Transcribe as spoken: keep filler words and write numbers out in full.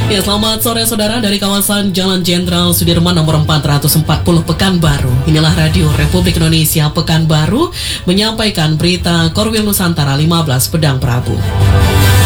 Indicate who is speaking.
Speaker 1: Ya, selamat sore saudara dari kawasan Jalan Jenderal Sudirman nomor empat ratus empat puluh Pekanbaru. Inilah Radio Republik Indonesia Pekanbaru menyampaikan berita Korwil Nusantara lima belas Pedang Prabu.